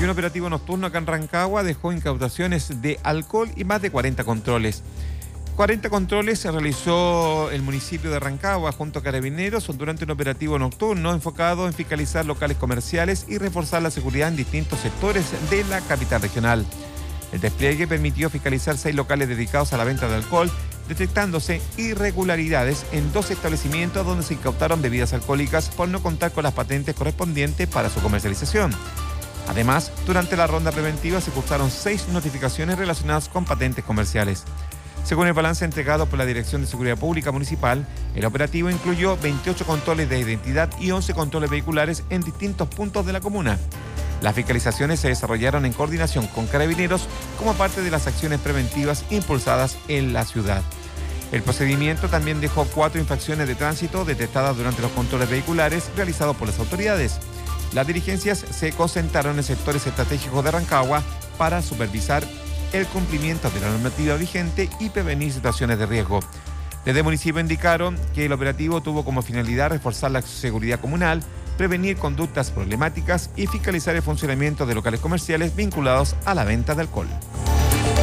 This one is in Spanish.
Y un operativo nocturno acá en Rancagua dejó incautaciones de alcohol y más de 40 controles. 40 controles se realizó el municipio de Rancagua junto a Carabineros durante un operativo nocturno enfocado en fiscalizar locales comerciales y reforzar la seguridad en distintos sectores de la capital regional. El despliegue permitió fiscalizar 6 locales dedicados a la venta de alcohol, detectándose irregularidades en 2 establecimientos donde se incautaron bebidas alcohólicas por no contar con las patentes correspondientes para su comercialización. Además, durante la ronda preventiva se cursaron 6 notificaciones relacionadas con patentes comerciales. Según el balance entregado por la Dirección de Seguridad Pública Municipal, el operativo incluyó 28 controles de identidad y 11 controles vehiculares en distintos puntos de la comuna. Las fiscalizaciones se desarrollaron en coordinación con Carabineros como parte de las acciones preventivas impulsadas en la ciudad. El procedimiento también dejó 4 infracciones de tránsito detectadas durante los controles vehiculares realizados por las autoridades. Las diligencias se concentraron en sectores estratégicos de Rancagua para supervisar el cumplimiento de la normativa vigente y prevenir situaciones de riesgo. Desde el municipio indicaron que el operativo tuvo como finalidad reforzar la seguridad comunal, prevenir conductas problemáticas y fiscalizar el funcionamiento de locales comerciales vinculados a la venta de alcohol.